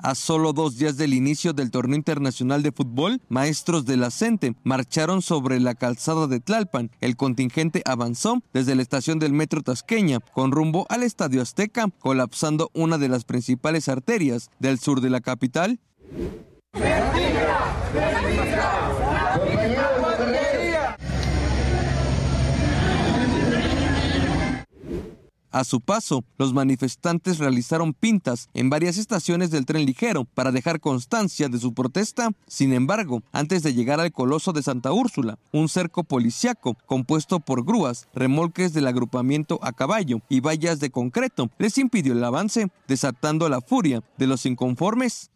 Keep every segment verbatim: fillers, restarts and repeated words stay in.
A solo dos días del inicio del torneo internacional de fútbol, maestros de la CENTE marcharon sobre la calzada de Tlalpan. El contingente avanzó desde la estación del metro Tasqueña con rumbo al Estadio Azteca, colapsando una de las principales arterias del sur de la capital. A su paso, los manifestantes realizaron pintas en varias estaciones del tren ligero para dejar constancia de su protesta. Sin embargo, antes de llegar al Coloso de Santa Úrsula, un cerco policiaco compuesto por grúas, remolques del agrupamiento a caballo y vallas de concreto les impidió el avance, desatando la furia de los inconformes.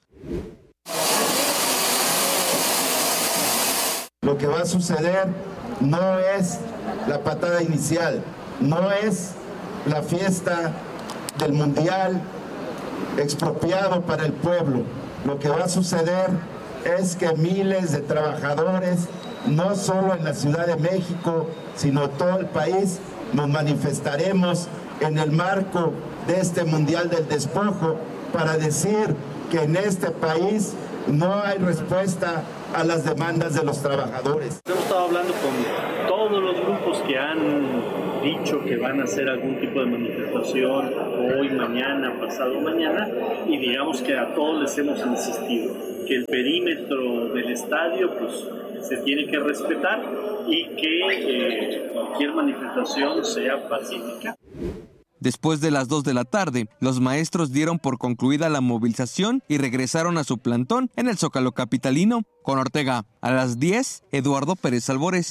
Lo que va a suceder no es la patada inicial, no es la fiesta del mundial expropiado para el pueblo. Lo que va a suceder es que miles de trabajadores, no solo en la Ciudad de México, sino en todo el país, nos manifestaremos en el marco de este mundial del despojo para decir que en este país no hay respuesta a las demandas de los trabajadores. Hemos estado hablando con todos los grupos que han dicho que van a hacer algún tipo de manifestación hoy, mañana, pasado mañana, y digamos que a todos les hemos insistido que el perímetro del estadio pues se tiene que respetar y que eh, cualquier manifestación sea pacífica. Después de las dos de la tarde, los maestros dieron por concluida la movilización y regresaron a su plantón en el Zócalo capitalino. Con Ortega, a las diez, Eduardo Pérez Albores.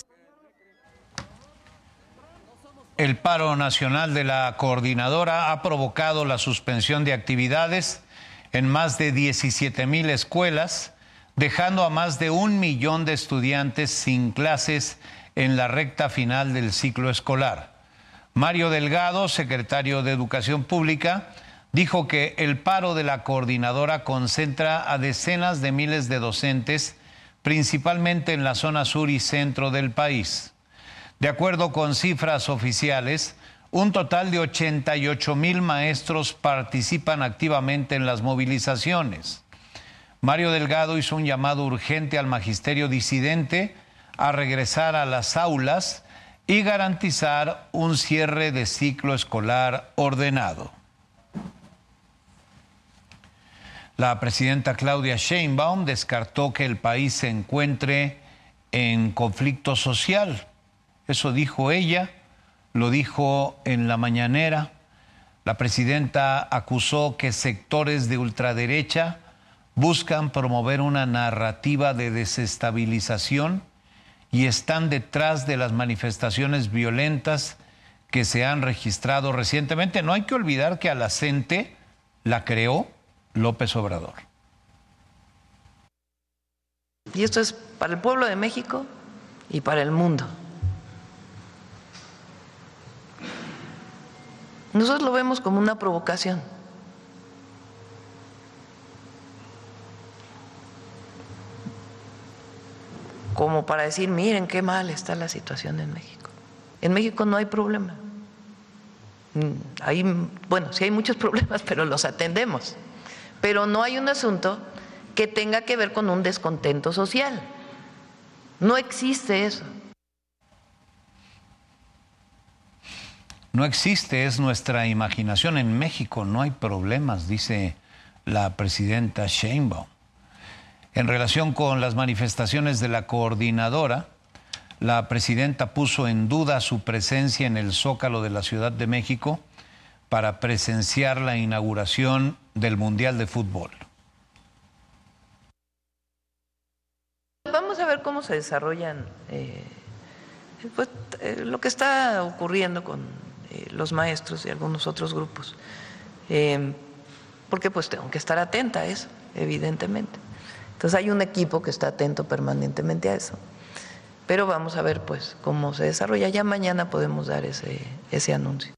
El paro nacional de la coordinadora ha provocado la suspensión de actividades en más de diecisiete mil escuelas, dejando a más de un millón de estudiantes sin clases en la recta final del ciclo escolar. Mario Delgado, secretario de Educación Pública, dijo que el paro de la coordinadora concentra a decenas de miles de docentes, principalmente en la zona sur y centro del país. De acuerdo con cifras oficiales, un total de ochenta y ocho mil maestros participan activamente en las movilizaciones. Mario Delgado hizo un llamado urgente al magisterio disidente a regresar a las aulas y garantizar un cierre de ciclo escolar ordenado. La presidenta Claudia Sheinbaum descartó que el país se encuentre en conflicto social. Eso dijo ella, lo dijo en la mañanera. La presidenta acusó que sectores de ultraderecha buscan promover una narrativa de desestabilización y están detrás de las manifestaciones violentas que se han registrado recientemente. No hay que olvidar que a la CENTE la creó López Obrador. Y esto es para el pueblo de México y para el mundo. Nosotros lo vemos como una provocación. Como para decir, miren qué mal está la situación en México. En México no hay problema. Hay, bueno, sí hay muchos problemas, pero los atendemos. Pero no hay un asunto que tenga que ver con un descontento social. No existe eso. No existe, es nuestra imaginación. En México no hay problemas, dice la presidenta Sheinbaum. En relación con las manifestaciones de la coordinadora, la presidenta puso en duda su presencia en el Zócalo de la Ciudad de México para presenciar la inauguración del Mundial de Fútbol. Vamos a ver cómo se desarrollan eh, pues, eh, lo que está ocurriendo con eh, los maestros y algunos otros grupos. Eh, porque pues tengo que estar atenta a eso, evidentemente. Entonces hay un equipo que está atento permanentemente a eso. Pero vamos a ver pues cómo se desarrolla. Ya mañana podemos dar ese, ese anuncio.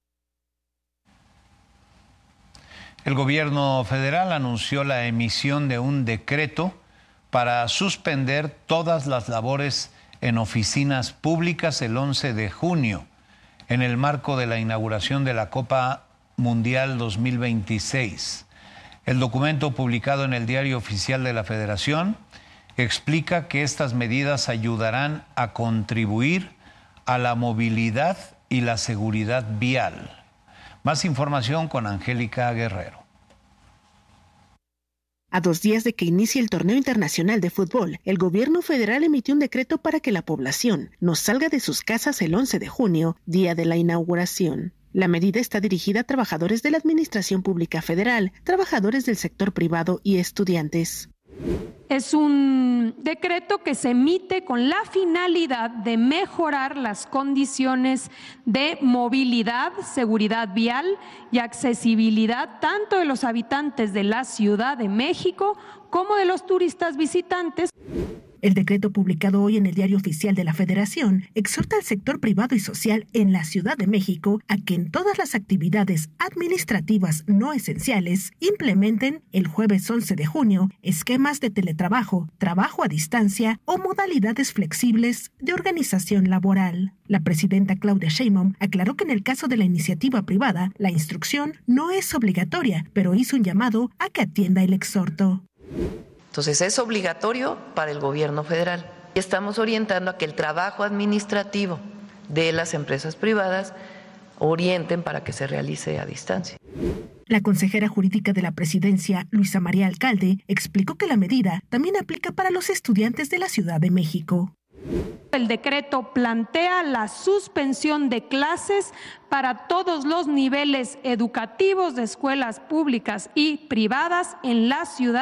El gobierno federal anunció la emisión de un decreto para suspender todas las labores en oficinas públicas el once de junio, en el marco de la inauguración de la Copa Mundial dos mil veintiséis. El documento publicado en el Diario Oficial de la Federación explica que estas medidas ayudarán a contribuir a la movilidad y la seguridad vial. Más información con Angélica Guerrero. A dos días de que inicie el torneo internacional de fútbol, el gobierno federal emitió un decreto para que la población no salga de sus casas el once de junio, día de la inauguración. La medida está dirigida a trabajadores de la Administración Pública Federal, trabajadores del sector privado y estudiantes. Es un decreto que se emite con la finalidad de mejorar las condiciones de movilidad, seguridad vial y accesibilidad tanto de los habitantes de la Ciudad de México como de los turistas visitantes. El decreto publicado hoy en el Diario Oficial de la Federación exhorta al sector privado y social en la Ciudad de México a que en todas las actividades administrativas no esenciales implementen el jueves once de junio esquemas de teletrabajo, trabajo a distancia o modalidades flexibles de organización laboral. La presidenta Claudia Sheinbaum aclaró que en el caso de la iniciativa privada, la instrucción no es obligatoria, pero hizo un llamado a que atienda el exhorto. Entonces es obligatorio para el gobierno federal. Y estamos orientando a que el trabajo administrativo de las empresas privadas orienten para que se realice a distancia. La consejera jurídica de la presidencia, Luisa María Alcalde, explicó que la medida también aplica para los estudiantes de la Ciudad de México. El decreto plantea la suspensión de clases para todos los niveles educativos de escuelas públicas y privadas en la ciudad.